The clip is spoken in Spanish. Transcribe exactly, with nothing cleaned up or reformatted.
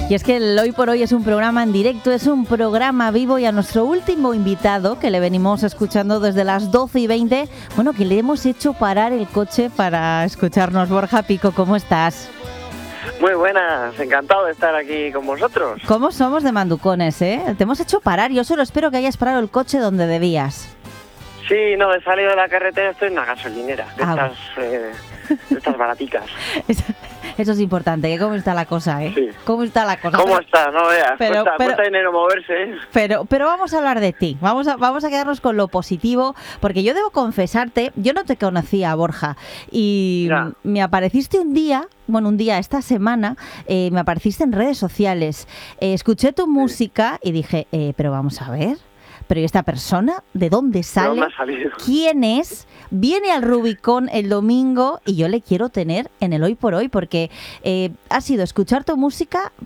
Y es que el Hoy por Hoy es un programa en directo, es un programa vivo, y a nuestro último invitado, que le venimos escuchando desde las doce y veinte, bueno, que le hemos hecho parar el coche para escucharnos. Borja Pico, ¿cómo estás? Muy buenas, encantado de estar aquí con vosotros. ¿Cómo somos de manducones, eh? Te hemos hecho parar, yo solo espero que hayas parado el coche donde debías. Sí, no, he salido de la carretera, estoy en una gasolinera, de Ah, estas, eh, de estas baraticas. Eso, eso es importante, que cómo está la cosa, ¿eh? Sí. ¿Cómo está la cosa? ¿Cómo Pero- está? No veas, pero- cuesta, pero- cuesta dinero moverse, ¿eh? Pero, pero vamos a hablar de ti, vamos a, vamos a quedarnos con lo positivo, porque yo debo confesarte, yo no te conocía, Borja, y Ya. me apareciste un día, bueno, un día, esta semana, eh, me apareciste en redes sociales, eh, escuché tu música y dije, eh, pero vamos a ver, pero ¿y esta persona? ¿De dónde ¿De sale? dónde ha salido? ¿Quién es? Viene al Rubicón el domingo y yo le quiero tener en el Hoy por Hoy, porque eh, ha sido escuchar tu música